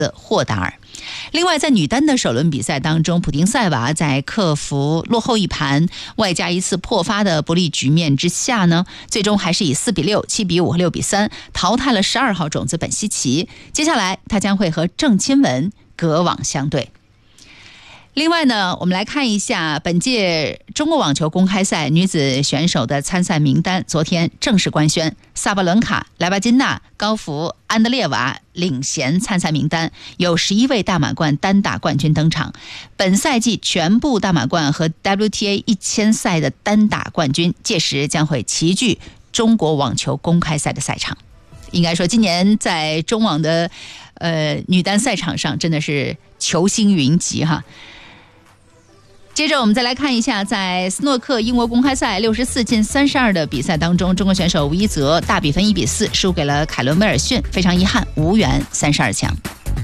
的霍达尔。另外，在女单的首轮比赛当中，普丁塞娃在克服落后一盘外加一次破发的不利局面之下呢，最终还是以4比6、7比5和6比3淘汰了12号种子本西奇。接下来，她将会和郑钦文隔网相对。另外呢，我们来看一下本届中国网球公开赛女子选手的参赛名单，昨天正式官宣，萨巴伦卡、莱巴金娜、高芙、安德烈娃领衔参赛名单，有11位大满贯单打冠军登场。本赛季全部大满贯和 WTA 1000赛的单打冠军，届时将会齐聚中国网球公开赛的赛场。应该说，今年在中网的女单赛场上，真的是球星云集哈。接着我们再来看一下，在斯诺克英国公开赛64进32的比赛当中，中国选手吴一泽大比分1比4输给了凯伦威尔逊，非常遗憾无缘32强。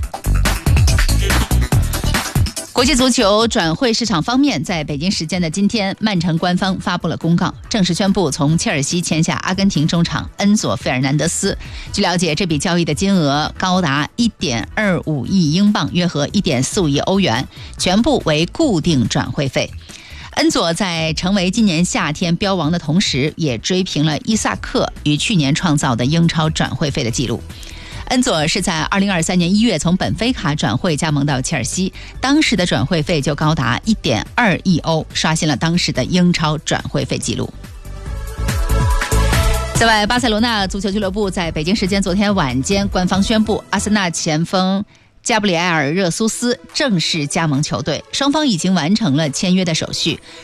国际足球转会市场方面，在北京时间的今天，曼城官方发布了公告，正式宣布从切尔西签下阿根廷中场恩佐·费尔南德斯。据了解，这笔交易的金额高达 1.25 亿英镑，约合 1.45 亿欧元，全部为固定转会费。恩佐在成为今年夏天标王的同时，也追平了伊萨克于去年创造的英超转会费的记录。恩佐是在2023年1月从本菲卡转会加盟到切尔西，当时的转会费就高达 1.2 亿欧，刷新了当时的英超转会费记录。此外，巴塞罗那足球俱乐部在北京时间昨天晚间官方宣布，阿森纳前锋加布里埃尔·热苏斯正式加盟球队，双方已经完成了签约的手续。